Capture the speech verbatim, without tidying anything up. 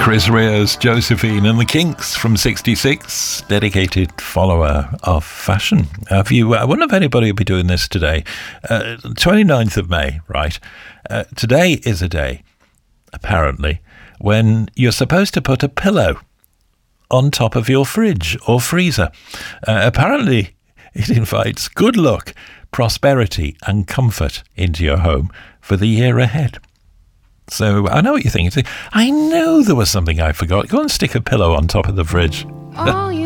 Chris Rea's Josephine and the Kinks from sixty-six, dedicated follower of fashion. Have you, I wonder if anybody will be doing this today. Uh, twenty-ninth of May, right? Uh, today is a day, apparently, when you're supposed to put a pillow on top of your fridge or freezer. Uh, apparently, it invites good luck, prosperity and comfort into your home for the year ahead. So I know what you're thinking. I know there was something I forgot. Go and stick a pillow on top of the fridge. Oh, you